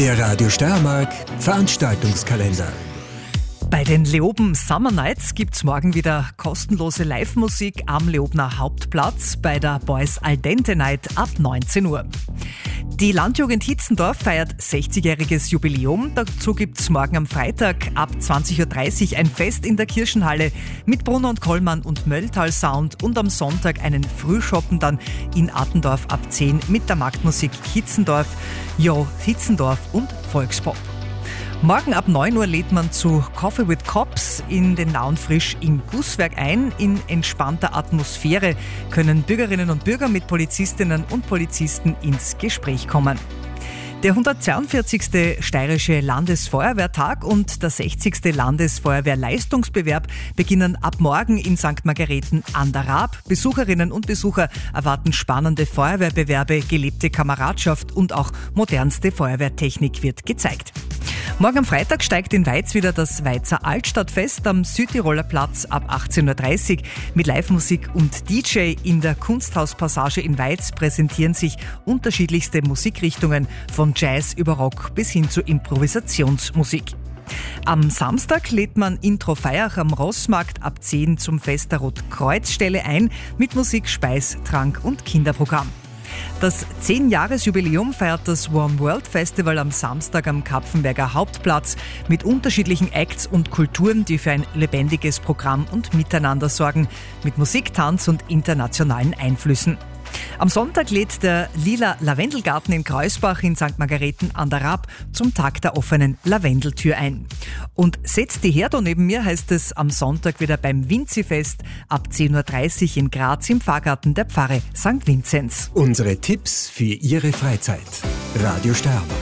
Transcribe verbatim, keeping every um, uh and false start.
Der Radio Steiermark Veranstaltungskalender. Bei den Leoben Summer Nights gibt's morgen wieder kostenlose Live-Musik am Leobner Hauptplatz bei der Boys Al Dente Night ab neunzehn Uhr. Die Landjugend Hitzendorf feiert sechzigjähriges Jubiläum. Dazu gibt's morgen am Freitag ab zwanzig Uhr dreißig ein Fest in der Kirchenhalle mit Brunner und Kollmann und Mölltal Sound und am Sonntag einen Frühschoppen dann in Attendorf ab zehn mit der Marktmusik Hitzendorf, Jo Hitzendorf und Volkspop. Morgen ab neun Uhr lädt man zu Coffee with Cops in den Nauen Frisch in Gußwerk ein. In entspannter Atmosphäre können Bürgerinnen und Bürger mit Polizistinnen und Polizisten ins Gespräch kommen. Der hundertzweiundvierzigste Steirische Landesfeuerwehrtag und der sechzigste Landesfeuerwehrleistungsbewerb beginnen ab morgen in Sankt Margareten an der Raab. Besucherinnen und Besucher erwarten spannende Feuerwehrbewerbe, gelebte Kameradschaft und auch modernste Feuerwehrtechnik wird gezeigt. Morgen am Freitag steigt in Weiz wieder das Weizer Altstadtfest am Südtiroler Platz ab achtzehn Uhr dreißig. Mit Live-Musik und D J in der Kunsthauspassage in Weiz präsentieren sich unterschiedlichste Musikrichtungen von Jazz über Rock bis hin zu Improvisationsmusik. Am Samstag lädt man Intro Feierach am Rossmarkt ab zehn zum Fest der Rotkreuzstelle ein mit Musik, Speis, Trank und Kinderprogramm. Das zehn-Jahres-Jubiläum feiert das One World Festival am Samstag am Kapfenberger Hauptplatz mit unterschiedlichen Acts und Kulturen, die für ein lebendiges Programm und Miteinander sorgen, mit Musik, Tanz und internationalen Einflüssen. Am Sonntag lädt der Lila Lavendelgarten in Kreuzbach in Sankt Margareten an der Raab zum Tag der offenen Lavendeltür ein. Und setzt die her, da neben mir heißt es am Sonntag wieder beim Vinzi-Fest ab zehn Uhr dreißig in Graz im Pfarrgarten der Pfarre Sankt Vinzenz. Unsere Tipps für Ihre Freizeit. Radio Steiermark.